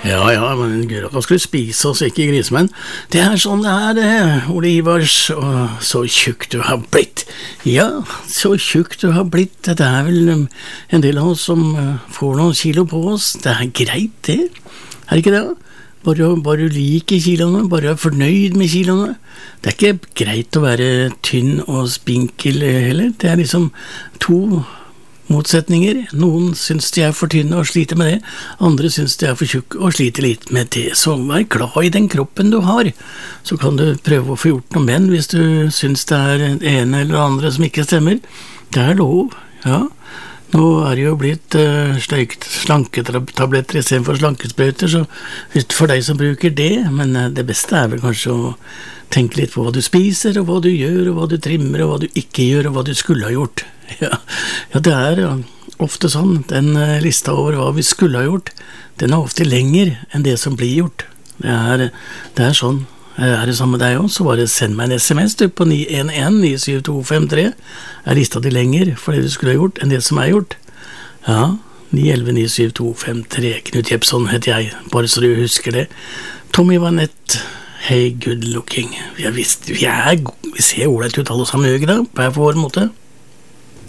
Ja, ja, men gud, da skal du spise oss, ikke grisemenn. Det sånn det, Ole Ivars, og så tjukk du har blitt. Ja, så tjukk du har blitt, det vel en del av oss som får noen kilo på oss. Det greit det, ikke det? Bare du liker kiloene, bare fornøyd med kiloene. Det ikke greit å være tynn og spinkel heller, det liksom to motsetninger. Noen synes de for tynne og sliter med det, andre synes de for tjukk og sliter litt med det. Så vær glad i den kroppen du har, så kan du prøve å få gjort noe med den hvis du synes det det ene eller det andre som ikke stemmer. Det lov, ja. Nå det jo blitt slanketabletter I stedet for slankesprøyter, så for deg som bruker det, men det beste vel kanskje å tenke litt på hva du spiser, og hva du gjør, og hva du trimmer, og hva du ikke gjør, og hva du skulle ha gjort. Ja, det ofte sånn, den lista over hva vi skulle ha gjort, den ofte lenger enn det som blir gjort. Det sånn. Det sammen med deg også, så bare send meg en SMS på 911-97253. Lista di lenger for det du skulle ha gjort enn det som gjort? Ja, 911-97253. Knut Jepsson heter jeg, bare så du husker det. Tommy Vanette, hey good looking. Vi ser ålreit ut alle sammen, gjør ikke det? På hver måte.